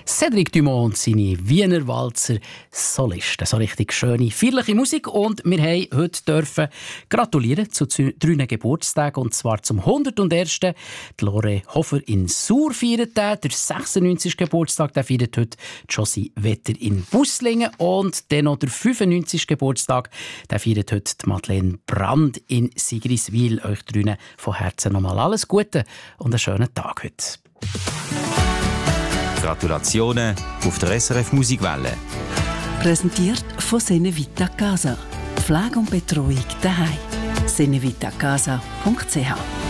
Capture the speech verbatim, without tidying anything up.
Cédric Dumont und seine Wiener Walzer Solisten. So richtig schöne, feierliche Musik. Und wir haben heute dürfen gratulieren zu drei Geburtstagen. Und zwar zum hundertersten. Die Lore Hofer in Sur feiert den. Der sechsundneunzigste Geburtstag den feiert heute Josie Wetter in Busslingen. Und dann noch der fünfundneunzigste Geburtstag den feiert heute die Madeleine Brand in Sigriswil. Euch drinnen von Herzen nochmal alles Gute und einen schönen Tag heute. Gratulationen auf der S R F Musikwelle. Präsentiert von Senevita Casa. Pflege und Betreuung daheim. senevitacasa punkt c h